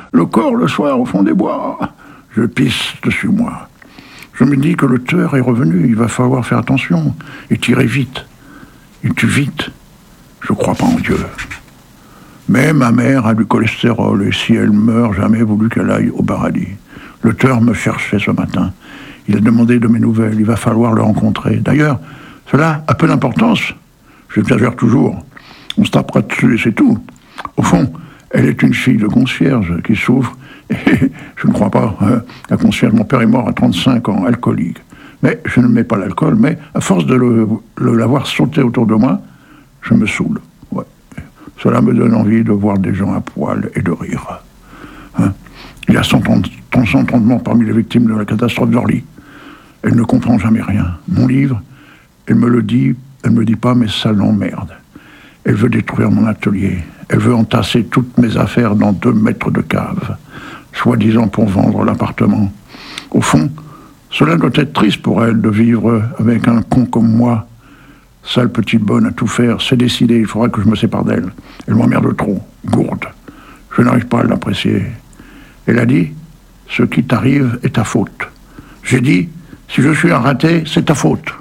le corps le soir au fond des bois. Je pisse dessus moi. Je me dis que le tueur est revenu, il va falloir faire attention et tirer vite. Il tue vite. Je crois pas en Dieu. Mais ma mère a du cholestérol et si elle meurt, jamais voulu qu'elle aille au paradis. Le tueur me cherchait ce matin. Il a demandé de mes nouvelles, il va falloir le rencontrer. D'ailleurs, cela a peu d'importance. J'exagère toujours. On se tapera dessus et c'est tout. Au fond, elle est une fille de concierge qui souffre. Et je ne crois pas. La concierge, mon père est mort à 35 ans, alcoolique. Mais je ne mets pas l'alcool, mais à force de l'avoir sauté autour de moi, je me saoule. Ouais. Cela me donne envie de voir des gens à poil et de rire. Il y a 100 entendements parmi les victimes de la catastrophe d'Orly. Elle ne comprend jamais rien. Mon livre, elle me dit pas, mais ça l'emmerde. Elle veut détruire mon atelier. Elle veut entasser toutes mes affaires dans 2 mètres de cave, soi-disant pour vendre l'appartement. Au fond, cela doit être triste pour elle de vivre avec un con comme moi. Sale petite bonne à tout faire, c'est décidé, il faudra que je me sépare d'elle. Elle m'emmerde trop, gourde. Je n'arrive pas à l'apprécier. Elle a dit, ce qui t'arrive est ta faute. J'ai dit, si je suis un raté, c'est ta faute.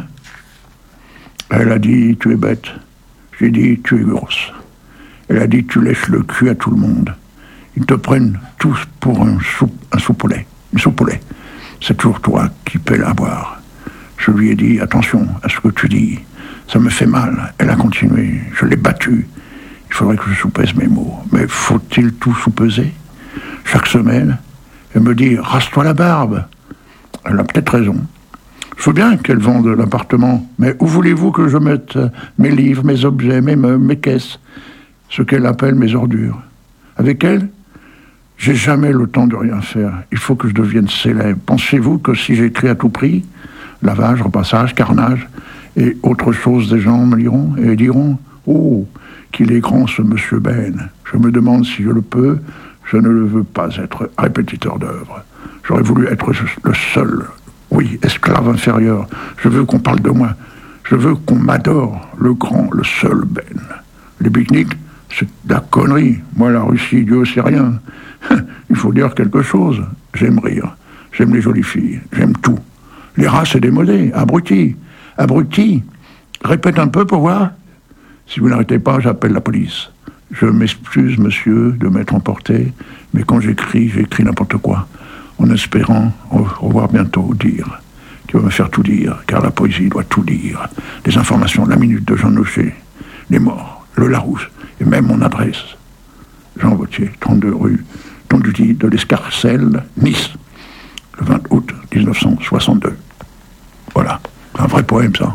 Elle a dit, tu es bête. J'ai dit, tu es grosse. Elle a dit, tu lèches le cul à tout le monde. Ils te prennent tous pour un soupe au lait. Une soupe au lait. C'est toujours toi qui paie à boire. Je lui ai dit, attention à ce que tu dis. Ça me fait mal. Elle a continué. Je l'ai battue. Il faudrait que je soupèse mes mots. Mais faut-il tout soupeser? Chaque semaine, elle me dit, rase-toi la barbe. Elle a peut-être raison. Je veux bien qu'elle vende l'appartement, mais où voulez-vous que je mette mes livres, mes objets, mes meubles, mes caisses, ce qu'elle appelle mes ordures? Avec elle, j'ai jamais le temps de rien faire. Il faut que je devienne célèbre. Pensez-vous que si j'écris à tout prix, lavage, repassage, carnage et autre chose, des gens me liront et diront « Oh, qu'il est grand ce monsieur Ben !» Je me demande si je le peux. Je ne le veux pas être répétiteur d'œuvres. J'aurais voulu être le seul. Oui, esclave inférieur. Je veux qu'on parle de moi. Je veux qu'on m'adore. Le grand, le seul Ben. Les pique-niques, c'est de la connerie. Moi, la Russie, Dieu, c'est rien. Il faut dire quelque chose. J'aime rire. J'aime les jolies filles. J'aime tout. Les rats, c'est démodé. Abruti. Abruti. Répète un peu pour voir. Si vous n'arrêtez pas, j'appelle la police. Je m'excuse, monsieur, de m'être emporté, mais quand j'écris n'importe quoi. En espérant au revoir bientôt, dire. Tu vas me faire tout dire, car la poésie doit tout dire. Les informations, la minute de Jean Nochet, les morts, le Larousse, et même mon adresse. Jean Vautier, 32 rue Tondudy de l'Escarcelle, Nice, le 20 août 1962. Voilà, c'est un vrai poème, ça.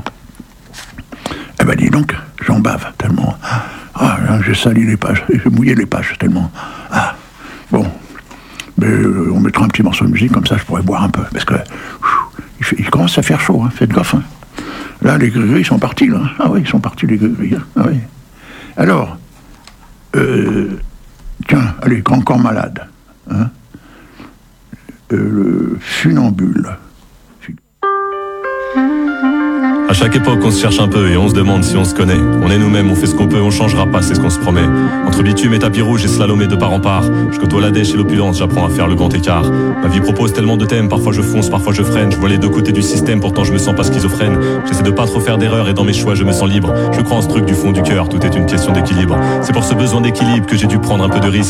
Eh ben dis donc, j'en bave tellement. J'ai sali les pages, j'ai mouillé les pages tellement. Bon. Mais on mettra un petit morceau de musique, comme ça je pourrais boire un peu. Parce que il commence à faire chaud, faites gaffe. Là, les gris-gris sont partis, là. Ah oui, ils sont partis, les gris-gris. Ah oui. Alors, tiens, allez, Grand Corps Malade. Le funambule. À chaque époque, on se cherche un peu et on se demande si on se connaît. On est nous-mêmes, on fait ce qu'on peut, on changera pas, c'est ce qu'on se promet. Entre bitume et tapis rouge et slalomé de part en part, je côtoie la dèche et l'opulence, j'apprends à faire le grand écart. Ma vie propose tellement de thèmes, parfois je fonce, parfois je freine. Je vois les deux côtés du système, pourtant je me sens pas schizophrène. J'essaie de pas trop faire d'erreurs et dans mes choix je me sens libre. Je crois en ce truc du fond du cœur, tout est une question d'équilibre. C'est pour ce besoin d'équilibre que j'ai dû prendre un peu de risque.